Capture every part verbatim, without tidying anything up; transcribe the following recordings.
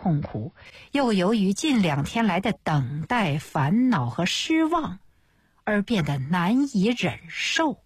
痛苦，又由于近两天来的等待、烦恼和失望，而变得难以忍受。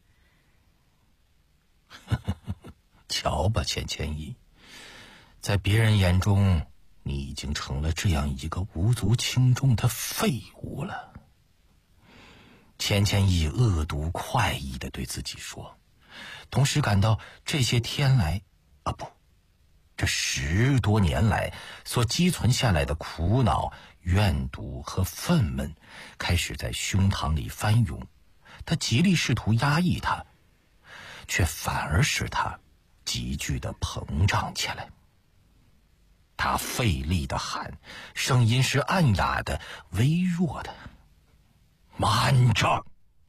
瞧吧，钱谦益，在别人眼中，你已经成了这样一个无足轻重的废物了。钱谦益恶毒快意地对自己说，同时感到这些天来啊不这十多年来所积存下来的苦恼、怨毒和愤懑开始在胸膛里翻涌，他极力试图压抑它，却反而使他急剧地膨胀起来。他费力地喊，声音是暗哑的、微弱的。慢着！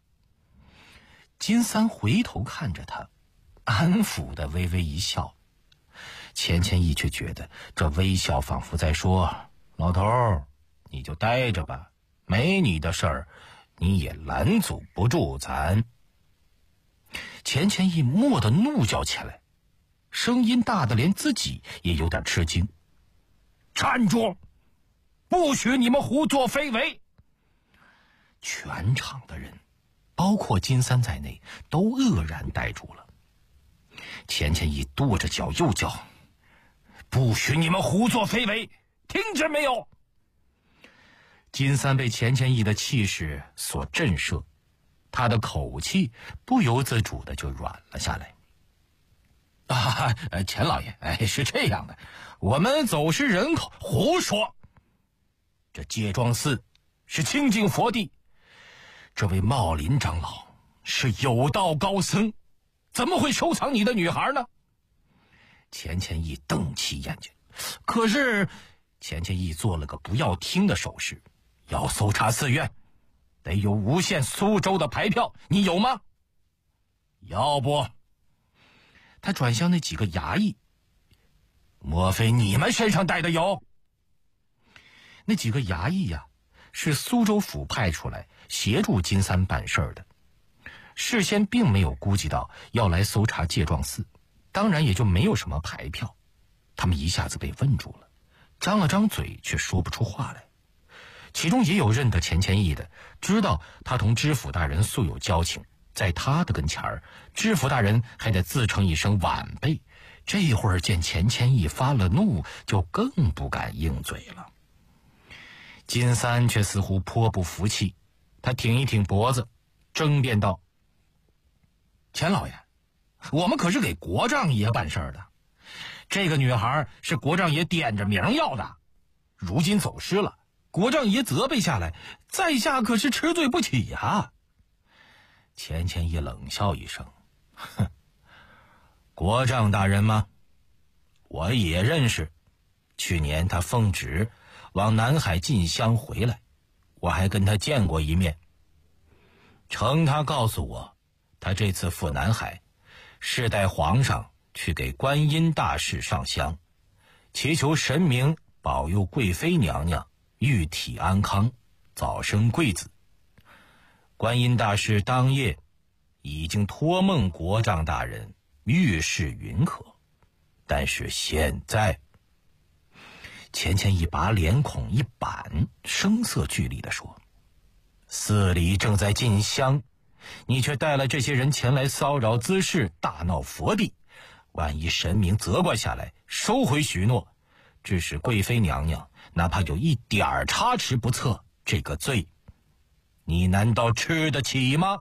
金三回头看着他，安抚地微微一笑。钱谦益却觉得这微笑仿佛在说，老头儿，你就待着吧，没你的事儿，你也拦阻不住咱。钱谦益蓦地怒叫起来，声音大得连自己也有点吃惊。站住！不许你们胡作非为！全场的人，包括金三在内，都愕然呆住了。钱谦益跺着脚又叫，不许你们胡作非为，听见没有？金三被钱谦益的气势所震慑，他的口气不由自主的就软了下来。啊，钱老爷，哎，是这样的，我们走失人口。胡说！这戒庄寺是清净佛地，这位茂林长老是有道高僧，怎么会收藏你的女孩呢？钱谦益瞪起眼睛，可是钱谦益做了个不要听的手势，要搜查寺院，得有无限苏州的牌票，你有吗？要不？他转向那几个衙役，莫非你们身上带的有？那几个衙役呀、啊，是苏州府派出来协助金三办事的，事先并没有估计到要来搜查戒庄寺，当然也就没有什么牌票。他们一下子被问住了，张了张嘴却说不出话来。其中也有认得钱谦益的，知道他同知府大人素有交情，在他的跟前儿，知府大人还得自称一声晚辈，这会儿见钱谦益发了怒，就更不敢应嘴了。金三却似乎颇不服气，他挺一挺脖子，争辩道：钱老爷，我们可是给国丈爷办事的，这个女孩是国丈爷点着名要的，如今走失了，国丈爷责备下来，在下可是吃罪不起呀。钱谦益冷笑一声，哼，国丈大人吗？我也认识，去年他奉旨往南海进香回来，我还跟他见过一面。承他告诉我，他这次赴南海是带皇上去给观音大士上香，祈求神明保佑贵妃娘娘玉体安康，早生贵子。观音大士当夜已经托梦国丈大人，玉是云可，但是现在……钱谦益把脸孔一板，声色俱厉地说：寺里正在进香，你却带了这些人前来骚扰滋事，大闹佛地，万一神明责怪下来，收回许诺，致使贵妃娘娘哪怕有一点差池不测，这个罪你难道吃得起吗？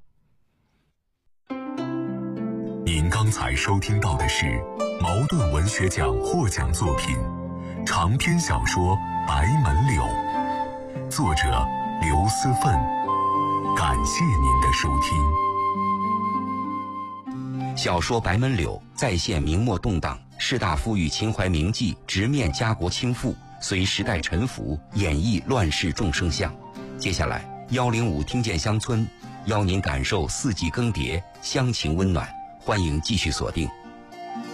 您刚才收听到的是茅盾文学奖获奖作品长篇小说《白门柳》，作者刘思奋。感谢您的收听。 小说《白门柳》再现明末动荡，士大夫与秦淮名妓直面家国倾覆，随时代沉浮，演绎乱世众生相。接下来幺零五听见乡村邀您感受四季更迭，乡情温暖，欢迎继续锁定。